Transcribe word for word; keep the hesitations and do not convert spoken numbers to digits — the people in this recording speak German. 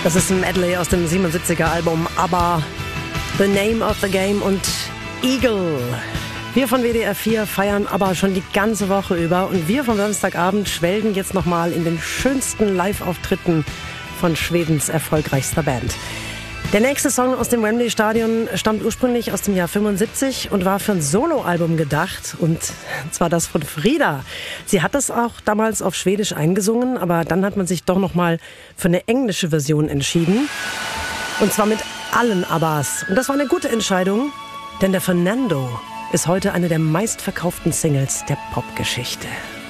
Das ist ein Medley aus dem siebenundsiebziger Album ABBA, The Name of the Game und Eagle. Wir von W D R vier feiern aber schon die ganze Woche über und wir vom Samstagabend schwelgen jetzt nochmal in den schönsten Live-Auftritten von Schwedens erfolgreichster Band. Der nächste Song aus dem Wembley-Stadion stammt ursprünglich aus dem Jahr fünfundsiebzig und war für ein Soloalbum gedacht, und zwar das von Frida. Sie hat das auch damals auf Schwedisch eingesungen, aber dann hat man sich doch nochmal für eine englische Version entschieden. Und zwar mit allen Abbas. Und das war eine gute Entscheidung, denn der Fernando ist heute eine der meistverkauften Singles der Popgeschichte.